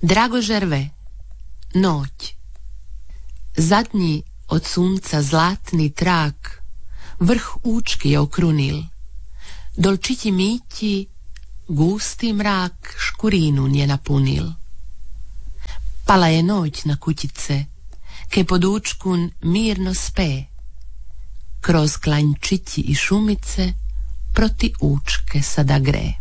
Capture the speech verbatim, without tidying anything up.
Dragožerve, noć. Zadnji od sunca zlatni trak vrh Učke je okrunil. Dolčići mići gusti mrak škurinu nje napunil. Pala je noć na kućice, ke pod Učkun mirno spe. Kroz klanjčići i šumice proti Učke sada gre.